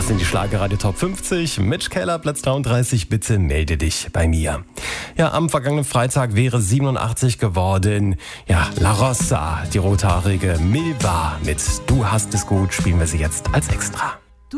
sind die Schlagerradio Top 50. Mitch Keller, Platz 33. Bitte melde dich bei mir. Ja, am vergangenen Freitag wäre 87 geworden. Ja, La Rosa, die rothaarige Milva mit Du hast es gut, spielen wir sie jetzt als Extra.